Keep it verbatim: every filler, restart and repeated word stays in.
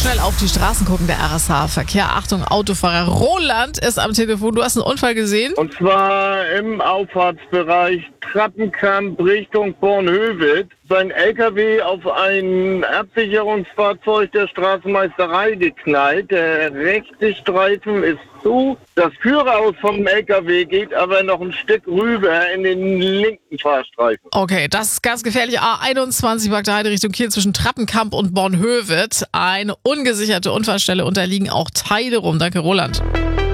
Schnell auf die Straßen gucken, der R S H-Verkehr. Achtung, Autofahrer. Roland ist am Telefon. Du hast einen Unfall gesehen? Und zwar im Auffahrtsbereich Trappenkamp Richtung Bornhöved. Sein L K W auf ein Absicherungsfahrzeug der Straßenmeisterei geknallt. Der rechte Streifen ist zu. Das Führerhaus vom L K W geht aber noch ein Stück rüber in den linken Fahrstreifen. Okay, das ist ganz gefährlich. A einundzwanzig Bagdad Richtung Kiel zwischen Trappenkamp und Bornhöved. Eine ungesicherte Unfallstelle, unterliegen auch Teile rum. Danke, Roland.